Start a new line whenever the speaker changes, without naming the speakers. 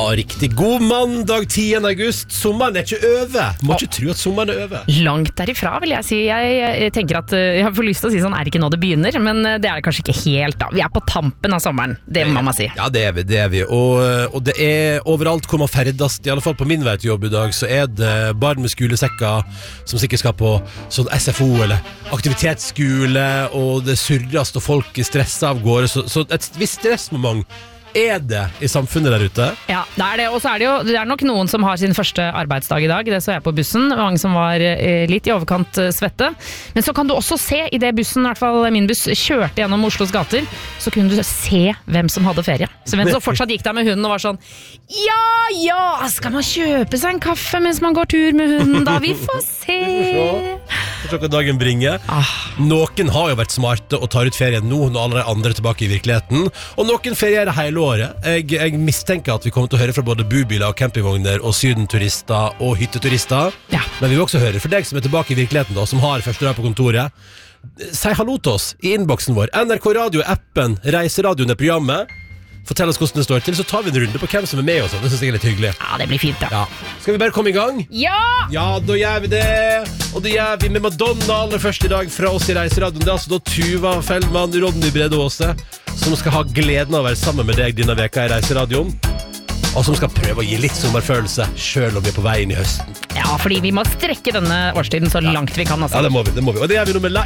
riktig god mandag 10. august. Sommeren ikke over. Må ikke tro at sommeren over.
Langt derifra, vil jeg si. Jeg tenker at jeg får lyst til å si sånn, er det ikke nå det begynner, men det er det kanskje ikke helt da. Vi er på tampen av sommeren, det må man si.
Ja, det er vi. Og det er overalt hvor man ferdes, i alle fall på min vei til jobb i dag, så er det barn med skolesekker som sikkert skal på sånn SFO eller aktivitetsskole, og det surres og folk stresser av gårde, så et visst stressmoment er det i samfunnet der ute?
Ja, det er det, og så er det er nok noen som har sin første arbeidsdag i dag, det så jeg på bussen, mange som var litt i overkant svette, men så kan du også se i det bussen, i hvert fall min buss, kjørte gjennom Oslos gater, så kunne du se hvem som hadde ferie. Så hvem som fortsatt gikk der med hunden og var sånn, ja, skal man kjøpe seg en kaffe mens man går tur med hunden da? Vi får se.
Se hva dagen bringer. Noen har jo vært smarte og tar ut ferien nå når alle andre er tilbake i virkeligheten, og noen ferierer hele året. Jeg mistenker at vi kommer til å høre fra både bubiler og campingvogner og sydenturister og hytteturister. Ja. Men vi vil også høre for deg som er tilbake i virkeligheten da, som har første dag på kontoret. Si hallo til oss i innboksen vår. NRK Radio, appen, Reiseradioen er programmet. Fortell oss hvordan det står til, så tar vi en runde på hvem som er med oss. Det synes jeg er litt hyggelig.
Ja, det blir fint, ja.
Skal vi bare komme i gang?
Ja!
Ja, da gjør vi det. Og det gjør vi med Madonna aller først i dag fra oss i Reiseradioen. Det er altså da Tuva Feldman, Ronny Brede Aase, som skal ha gleden av å være sammen med deg denne veka i Reiseradioen, og som skal prøve å gi litt sommerfølelse selv om vi er på vei inn i høsten.
Ja, fordi vi må strekke denne årstiden så langt vi kan. Altså.
Ja, det må vi. Og det gjør vi nå med La